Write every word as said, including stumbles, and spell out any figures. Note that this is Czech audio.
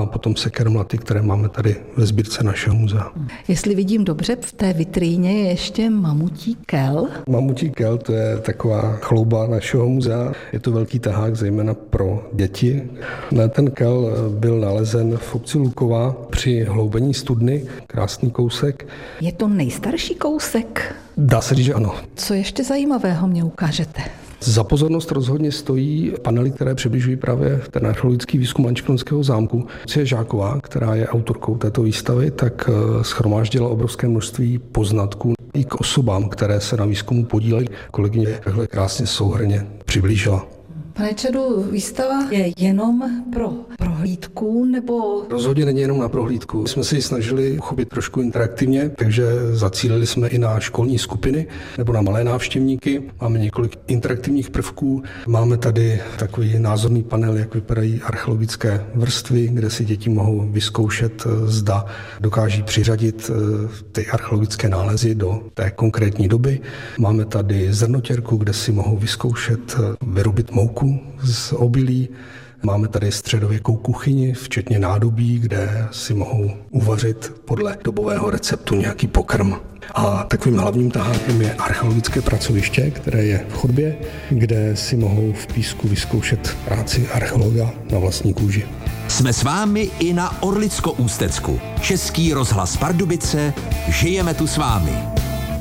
a potom sekermlaty, které máme tady ve sbírce našeho muzea. Jestli vidím dobře, v té vitríně je ještě mamutí kel. Mamutí kel, to je taková chlouba našeho muzea. Je to velký tahák, zejména pro děti. Ten kel byl nalezen v obci Luková při hloubení studny. Krásný kousek. Je to nejstarší kousek? Dá se říct, že ano. Co ještě zajímavého mě ukážete? Za pozornost rozhodně stojí panely, které přibližují právě ten archeologický výzkum Anšklonského zámku. Lucie Žáková, která je autorkou této výstavy, tak shromáždila obrovské množství poznatků i k osobám, které se na výzkumu podílejí. Kolegyně takhle krásně souhrnně přiblížila. Pane Čadu, výstava je jenom pro prohlídku, nebo... Rozhodně není jenom na prohlídku. Jsme se ji snažili uchopit trošku interaktivně, takže zacílili jsme i na školní skupiny nebo na malé návštěvníky. Máme několik interaktivních prvků. Máme tady takový názorný panel, jak vypadají archeologické vrstvy, kde si děti mohou vyzkoušet, zda dokáží přiřadit ty archeologické nálezy do té konkrétní doby. Máme tady zrnotěrku, kde si mohou vyzkoušet vyrobit mouku z obilí. Máme tady středověkou kuchyni, včetně nádobí, kde si mohou uvařit podle dobového receptu nějaký pokrm. A takovým hlavním tahákem je archeologické pracoviště, které je v chodbě, kde si mohou v písku vyzkoušet práci archeologa na vlastní kůži. Jsme s vámi i na Orlicko-Ústecku. Český rozhlas Pardubice, žijeme tu s vámi.